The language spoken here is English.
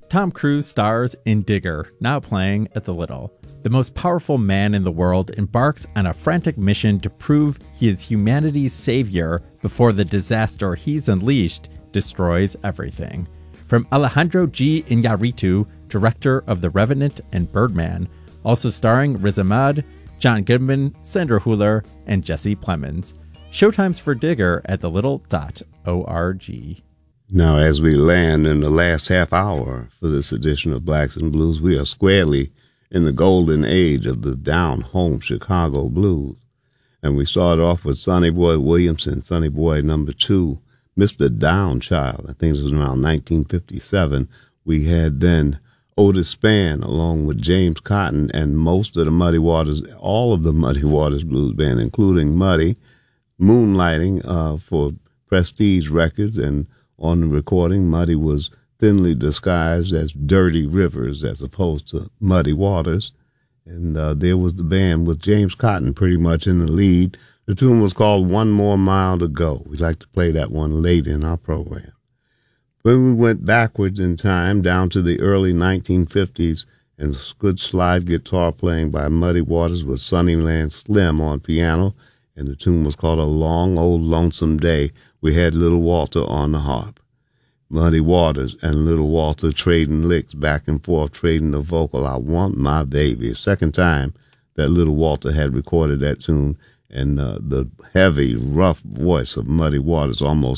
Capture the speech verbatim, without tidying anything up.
Tom Cruise stars in Digger, now playing at the Little. The most powerful man in the world embarks on a frantic mission to prove he is humanity's savior before the disaster he's unleashed destroys everything. From Alejandro G. Iñárritu, director of The Revenant and Birdman, also starring Riz Ahmed, John Goodman, Sandra Hüller, and Jesse Plemons. Showtimes for Digger at the little dot org. Now, as we land in the last half hour for this edition of Blacks and Blues, we are squarely in the golden age of the down-home Chicago blues. And we start off with Sonny Boy Williamson, Sonny Boy number two, Mister Downchild. I think it was around nineteen fifty-seven. We had then Otis Spann along with James Cotton and most of the Muddy Waters, all of the Muddy Waters Blues Band, including Muddy, moonlighting uh, for Prestige Records, and on the recording, Muddy was thinly disguised as Dirty Rivers as opposed to Muddy Waters. And uh, there was the band with James Cotton pretty much in the lead. The tune was called One More Mile to Go. We like to play that one late in our program. When we went backwards in time down to the early nineteen fifties, and good slide guitar playing by Muddy Waters with Sunnyland Slim on piano, and the tune was called A Long Old Lonesome Day. We had Little Walter on the harp. Muddy Waters and Little Walter trading licks back and forth, trading the vocal, I Want My Baby. Second time that Little Walter had recorded that tune, and uh, the heavy, rough voice of Muddy Waters almost